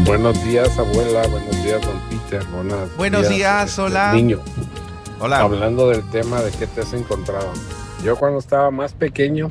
Buenos días, abuela. Buenos días, don Peter. Buenos días, hola. Niño. Hola. Hablando del tema de qué te has encontrado. Yo cuando estaba más pequeño,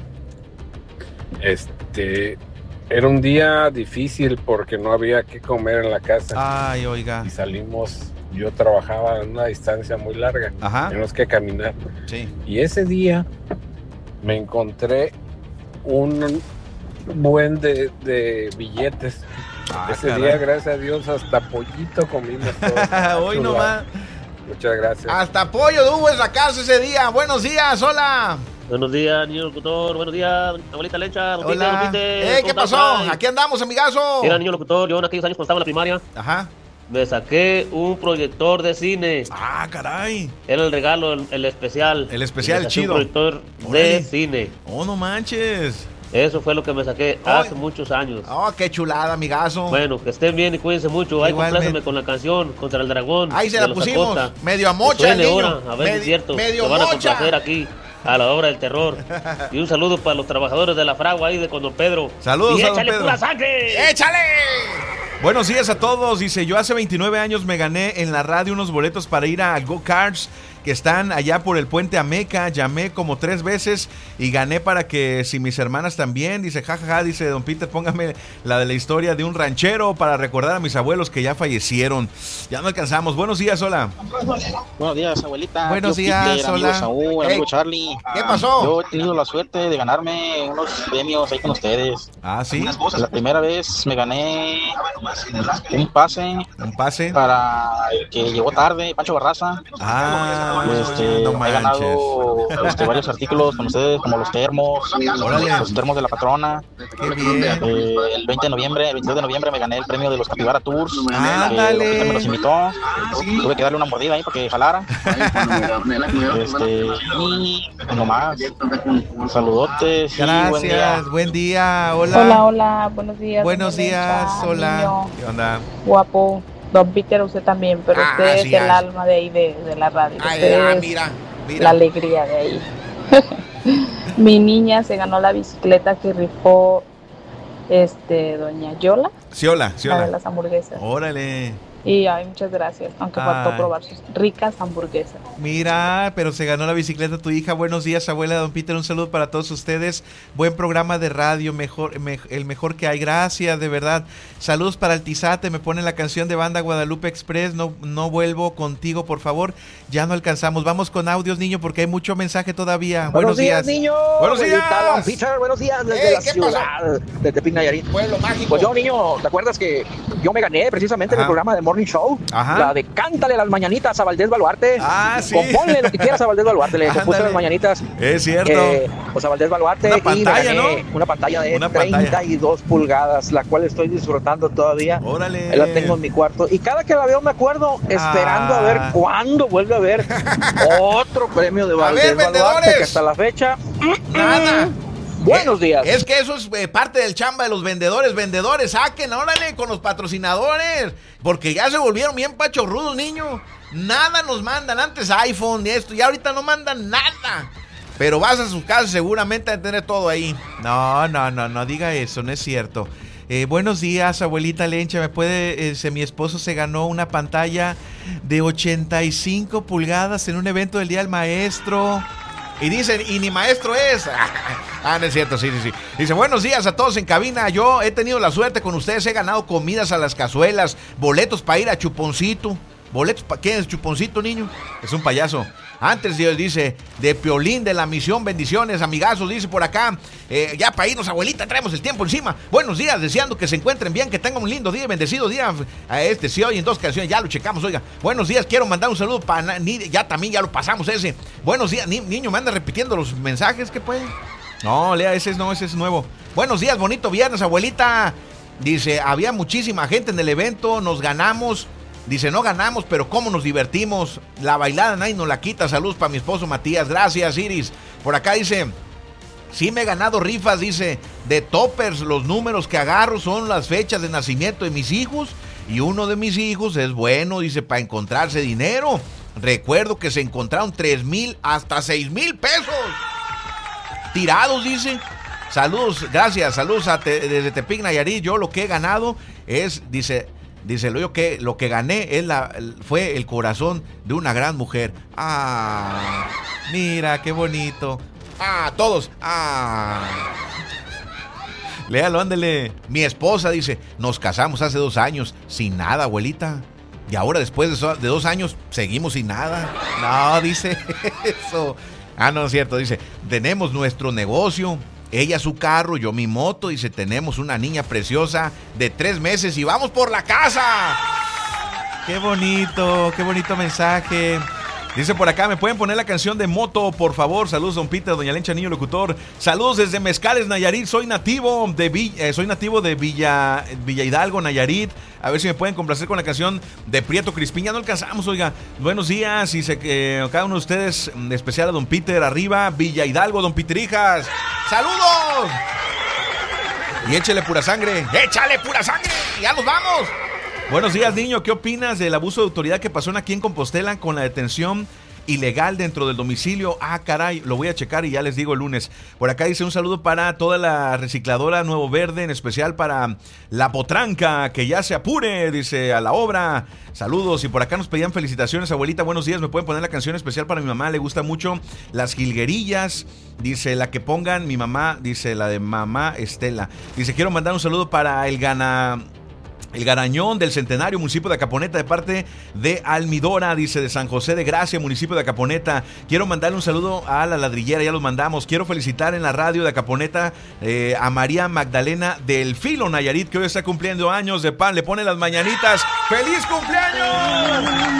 era un día difícil porque no había que comer en la casa. Ay, oiga. Y salimos, yo trabajaba en una distancia muy larga. Ajá. Teníamos que caminar. Sí. Y ese día me encontré un buen de billetes. Ese caray. día, gracias a Dios, hasta pollito comimos todos. Hoy nomás. Muchas gracias. Hasta pollo hubo en la casa ese día. Buenos días, hola. Buenos días, niño locutor. Buenos días, abuelita Lencha. Hola. ¿Qué pasó? Aquí andamos, amigazo. Mira, niño locutor, yo en aquellos años cuando estaba en la primaria, Ajá. me saqué un proyector de cine. Ah, caray. Era el regalo, el especial. El especial Me saqué chido. Un proyector Órale. de cine. Oh, no manches. Eso fue lo que me saqué hace muchos años. Oh, qué chulada, amigazo. Bueno, que estén bien y cuídense mucho. Ahí Igualmente. complácenme con la canción Contra el Dragón. Ahí se de la los pusimos. Acosta. Medio a Que mocha, suene niño. ahora, a ver si es cierto. Medio Se van a mocha. complacer aquí a la obra del terror. Y un saludo para los trabajadores de la fragua ahí de con don Pedro. Saludos y a don échale Pedro. pura sangre. ¡Échale! Buenos días a todos. Dice, yo hace 29 años me gané en la radio unos boletos para ir a Go Karts que están allá por el puente Ameca. Llamé como 3 veces y gané para que si mis hermanas también. Dice, jajaja, dice don Peter, póngame la de la historia de un ranchero para recordar a mis abuelos que ya fallecieron. Ya no alcanzamos. Buenos días, hola. Buenos días, abuelita. Buenos Tío días, Peter, hola. amigo Saúl, amigo Charlie. ¿Qué pasó? Yo he tenido la suerte de ganarme unos premios ahí con ustedes. Ah, ¿sí? La primera vez me gané un pase Un pase. para el que llegó tarde, Pancho Barraza. Ah, no He ganado varios artículos con ustedes, como los termos, Órale. los termos de la patrona. Qué bien. El 20 de noviembre, el 22 de noviembre me gané el premio de los Capibara Tours. Ándale. Que me los invitó. Tuve que darle una mordida ahí para que jalara. Y nomás, saludotes. y buen día. Gracias, buen día, hola. Hola, hola, buenos días. Buenos doña días, Lencha, hola. niño ¿Qué onda? guapo. Don Peter, usted también, pero Ah, usted sí, es el ah, alma de ahí de la radio. Ay, Usted es mira. la alegría de ahí. Mi niña se ganó la bicicleta que rifó doña Yola, Sí, hola, la de hola. las hamburguesas. Órale. Y ay, muchas gracias, aunque faltó Ay. probar sus ricas hamburguesas. Mira, pero se ganó la bicicleta tu hija. Buenos días, abuela, don Peter. Un saludo para todos ustedes. Buen programa de radio, el mejor que hay. Gracias, de verdad. Saludos para el Tizate. Me pone la canción de banda Guadalupe Express. No vuelvo contigo, por favor. Ya no alcanzamos. Vamos con audios, niño, porque hay mucho mensaje todavía. Buenos días, niño. Buenos días. Don Peter, buenos días desde la ¿qué ciudad de Tepic, Nayarit. Pueblo mágico. Pues yo, niño, ¿te acuerdas que yo me gané precisamente en el Ajá. programa de Morning Show? Ajá. La de Cántale las mañanitas a Valdés Baluarte. Ah, sí. Componle lo que quieras a Valdés Baluarte. Le compuse Ándale. las mañanitas. Es cierto. Pues a Valdés Baluarte. Una y pantalla, me gané ¿no? una pantalla de Una pantalla. 32 pulgadas, la cual estoy disfrutando todavía. Órale. Ahí la tengo en mi cuarto. Y cada que la veo me acuerdo, esperando a ver cuándo vuelve a haber otro premio de Valdés ver, Baluarte, vendedores. que hasta la fecha... Nada. Buenos días. Es que eso es parte del chamba de los vendedores. Vendedores, saquen, órale, con los patrocinadores. Porque ya se volvieron bien pachorrudos, niño. Nada nos mandan. Antes iPhone y esto. Y ahorita no mandan nada. Pero vas a su casa seguramente a tener todo ahí. No diga eso, no es cierto. Buenos días, abuelita Lencha. ¿Me puede? Mi esposo se ganó una pantalla de 85 pulgadas en un evento del Día del Maestro. Y dicen, y ni maestro es. No es cierto, sí. Dice, buenos días a todos en cabina. Yo he tenido la suerte con ustedes. He ganado comidas a las cazuelas, boletos para ir a Chuponcito. ¿Boletos para quién es Chuponcito, niño? Es un payaso. Antes Dios dice, de Piolín de la Misión, bendiciones, amigazos, dice por acá. Ya para irnos, abuelita, traemos el tiempo encima. Buenos días, deseando que se encuentren bien, que tengan un lindo día, bendecido día. Si oyen 2 canciones, ya lo checamos, oiga. Buenos días, quiero mandar un saludo para ya también, ya lo pasamos ese. Buenos días, niño, me anda repitiendo los mensajes, ¿qué puede? No, lea, ese es nuevo. Buenos días, bonito viernes, abuelita. Dice, había muchísima gente en el evento, nos ganamos. Dice, no ganamos, pero cómo nos divertimos. La bailada nadie nos la quita. Saludos para mi esposo Matías. Gracias, Iris. Por acá dice, sí me he ganado rifas, dice, de toppers. Los números que agarro son las fechas de nacimiento de mis hijos. Y uno de mis hijos es bueno, dice, para encontrarse dinero. Recuerdo que se encontraron 3,000 hasta 6,000 pesos tirados, dice. Saludos, gracias, saludos desde Tepic, Nayarit. Yo lo que he ganado es, dice, Dice, lo que gané fue el corazón de una gran mujer. Ah, mira, qué bonito. Ah, todos. Ah. Léalo, ándele. Mi esposa dice, nos casamos hace 2 años sin nada, abuelita. Y ahora después de 2 años seguimos sin nada. No, dice eso. Ah, no es cierto, dice, tenemos nuestro negocio. Ella su carro, yo mi moto. Dice, tenemos una niña preciosa de 3 meses y vamos por la casa. Qué bonito mensaje. Dice por acá, ¿me pueden poner la canción de Moto, por favor? Saludos, don Peter, doña Lencha, niño locutor. Saludos desde Mezcales, Nayarit. Soy nativo de Villa Hidalgo, Nayarit. A ver si me pueden complacer con la canción de Prieto Crispín. Ya no alcanzamos, oiga. Buenos días. Y cada uno de ustedes, de especial a don Peter, arriba, Villa Hidalgo, don Peterijas. ¡Saludos! Y échale pura sangre. ¡Échale pura sangre! ¡Ya nos vamos! Buenos días, niño. ¿Qué opinas del abuso de autoridad que pasó aquí en Compostela con la detención ilegal dentro del domicilio? Ah, caray, lo voy a checar y ya les digo el lunes. Por acá dice un saludo para toda la recicladora Nuevo Verde, en especial para la Potranca, que ya se apure, dice, a la obra. Saludos. Y por acá nos pedían felicitaciones, abuelita, buenos días. ¿Me pueden poner la canción especial para mi mamá? Le gusta mucho Las Jilguerillas. Dice, la que pongan mi mamá, dice, la de mamá Estela. Dice, quiero mandar un saludo para el Garañón del Centenario, municipio de Acaponeta, de parte de Almidora, dice, de San José de Gracia, municipio de Acaponeta. Quiero mandarle un saludo a la ladrillera, ya los mandamos. Quiero felicitar en la radio de Acaponeta a María Magdalena del Filo, Nayarit, que hoy está cumpliendo años de pan. Le pone las mañanitas. ¡Feliz cumpleaños!